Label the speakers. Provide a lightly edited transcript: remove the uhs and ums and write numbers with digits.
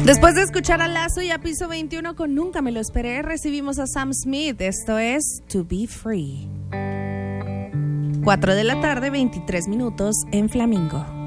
Speaker 1: Después de escuchar a Lazo y a Piso 21 con Nunca Me Lo Esperé, recibimos a Sam Smith. Esto es To Be Free. 4 de la tarde, 23 minutos en Flamingo.